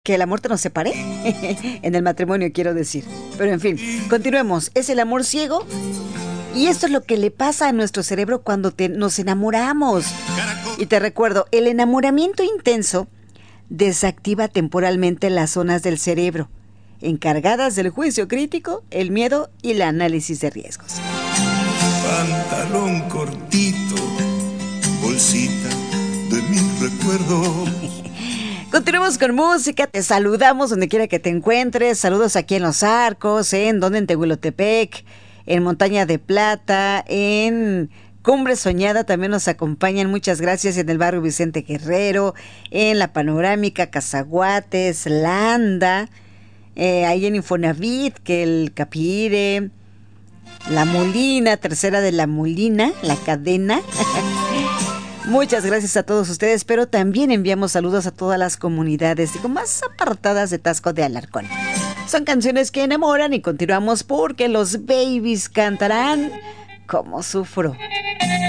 que la muerte nos separe. En el matrimonio, quiero decir. Pero en fin, continuemos. Es el amor ciego. Y esto es lo que le pasa a nuestro cerebro cuando nos enamoramos. Y te recuerdo, el enamoramiento intenso desactiva temporalmente las zonas del cerebro encargadas del juicio crítico, el miedo y el análisis de riesgos. Pantalón cortito, bolsita de mi recuerdo. Continuamos con música, te saludamos donde quiera que te encuentres. Saludos aquí en Los Arcos, en Tehuilotepec, en Montaña de Plata, en Cumbre Soñada también nos acompañan. Muchas gracias en el barrio Vicente Guerrero, en La Panorámica, Cazaguates, Landa, ahí en Infonavit, que el Capire, La Molina, Tercera de La Molina, La Cadena. Muchas gracias a todos ustedes, pero también enviamos saludos a todas las comunidades más apartadas de Taxco de Alarcón. Son canciones que enamoran y continuamos porque los Babies cantarán Cómo Sufro.